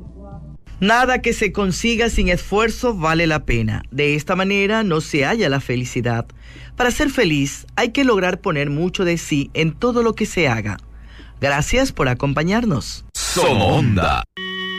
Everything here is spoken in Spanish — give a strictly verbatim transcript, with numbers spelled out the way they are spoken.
Nada que se consiga sin esfuerzo vale la pena. De esta manera no se halla la felicidad. Para ser feliz hay que lograr poner mucho de sí en todo lo que se haga. Gracias por acompañarnos. Somos Onda.